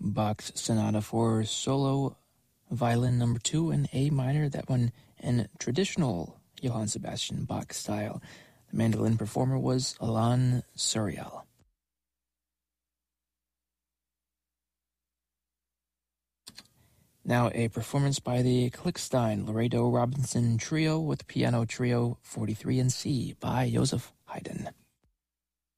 Bach's Sonata for Solo Violin No. 2 in A minor, that one in traditional Johann Sebastian Bach style. The mandolin performer was Alain Suriel. Now a performance by the Klickstein Laredo Robinson Trio with Piano Trio 43 in C by Joseph Haydn.